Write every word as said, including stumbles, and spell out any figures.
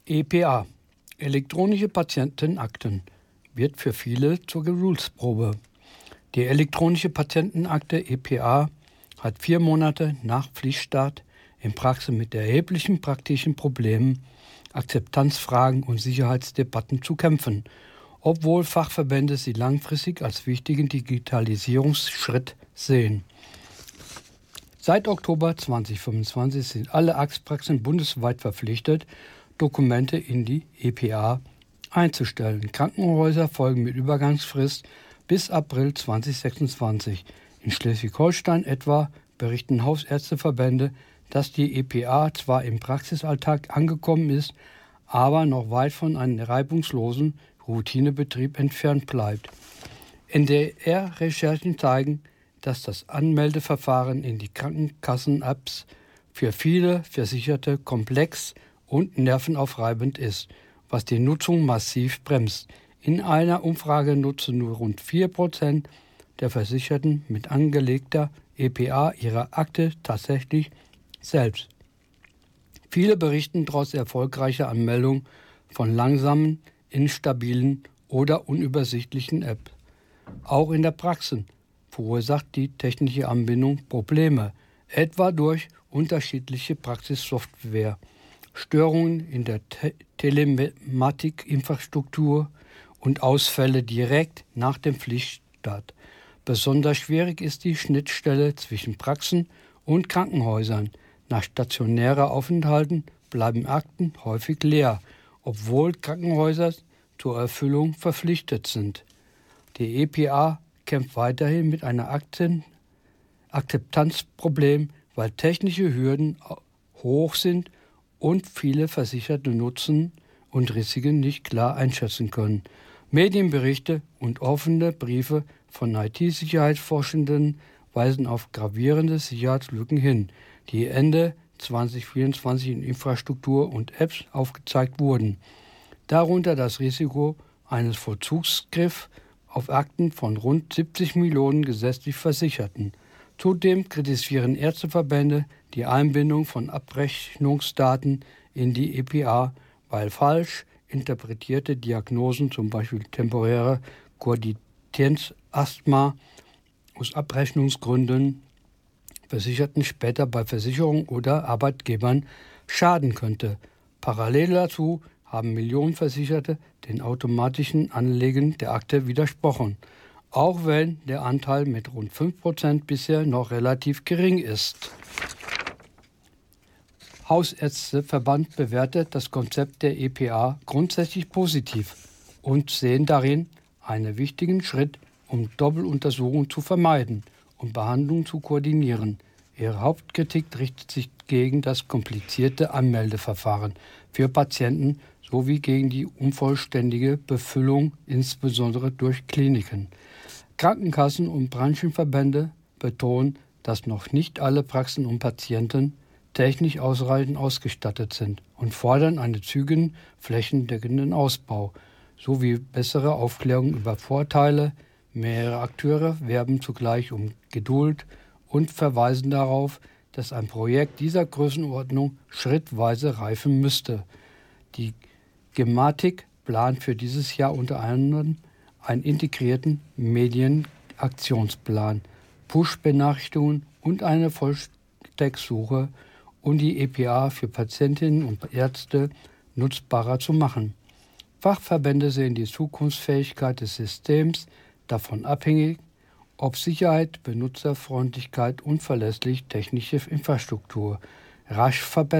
E P A, elektronische Patientenakten, wird für viele zur Geduldsprobe. Die elektronische Patientenakte E P A hat vier Monate nach Pflichtstart in Praxis mit erheblichen praktischen Problemen, Akzeptanzfragen und Sicherheitsdebatten zu kämpfen, obwohl Fachverbände sie langfristig als wichtigen Digitalisierungsschritt sehen. Seit Oktober zweitausendfünfundzwanzig sind alle Arztpraxen bundesweit verpflichtet, Dokumente in die E P A einzustellen. Krankenhäuser folgen mit Übergangsfrist bis April zweitausendsechsundzwanzig. In Schleswig-Holstein etwa berichten Hausärzteverbände, dass die E P A zwar im Praxisalltag angekommen ist, aber noch weit von einem reibungslosen Routinebetrieb entfernt bleibt. N D R-Recherchen zeigen, dass das Anmeldeverfahren in die Krankenkassen-Apps für viele Versicherte komplex und nervenaufreibend ist, was die Nutzung massiv bremst. In einer Umfrage nutzen nur rund vier Prozent der Versicherten mit angelegter E P A ihre Akte tatsächlich selbst. Viele berichten trotz erfolgreicher Anmeldung von langsamen, instabilen oder unübersichtlichen Apps. Auch in der Praxis verursacht die technische Anbindung Probleme, etwa durch unterschiedliche Praxissoftware, Störungen in der Te- Telematikinfrastruktur und Ausfälle direkt nach dem Pflichtstart. Besonders schwierig ist die Schnittstelle zwischen Praxen und Krankenhäusern. Nach stationärer Aufenthalten bleiben Akten häufig leer, obwohl Krankenhäuser zur Erfüllung verpflichtet sind. Die E P A kämpft weiterhin mit einem Akten- Akzeptanzproblem, weil technische Hürden hoch sind und viele Versicherte Nutzen und Risiken nicht klar einschätzen können. Medienberichte und offene Briefe von I T-Sicherheitsforschenden weisen auf gravierende Sicherheitslücken hin, die Ende zweitausendvierundzwanzig in Infrastruktur und Apps aufgezeigt wurden. Darunter das Risiko eines Vollzugsgriffs auf Akten von rund siebzig Millionen gesetzlich Versicherten. Zudem kritisieren Ärzteverbände die Einbindung von Abrechnungsdaten in die E P A, weil falsch interpretierte Diagnosen, zum Beispiel temporäre Koordinationsasthma, aus Abrechnungsgründen Versicherten später bei Versicherungen oder Arbeitgebern schaden könnte. Parallel dazu haben Millionen Versicherte den automatischen Anlegen der Akte widersprochen, auch wenn der Anteil mit rund fünf Prozent bisher noch relativ gering ist. Hausärzteverband bewertet das Konzept der E P A grundsätzlich positiv und sehen darin einen wichtigen Schritt, um Doppeluntersuchungen zu vermeiden und Behandlungen zu koordinieren. Ihre Hauptkritik richtet sich gegen das komplizierte Anmeldeverfahren für Patienten sowie gegen die unvollständige Befüllung, insbesondere durch Kliniken. Krankenkassen und Branchenverbände betonen, dass noch nicht alle Praxen und Patienten technisch ausreichend ausgestattet sind und fordern einen zügigen, flächendeckenden Ausbau sowie bessere Aufklärung über Vorteile. Mehrere Akteure werben zugleich um Geduld und verweisen darauf, dass ein Projekt dieser Größenordnung schrittweise reifen müsste. Die Gematik plant für dieses Jahr unter anderem einen integrierten Medienaktionsplan, Push-Benachrichtigungen und eine Volltextsuche, um die E P A für Patientinnen und Ärzte nutzbarer zu machen. Fachverbände sehen die Zukunftsfähigkeit des Systems davon abhängig, ob Sicherheit, Benutzerfreundlichkeit und verlässliche technische Infrastruktur rasch verbessert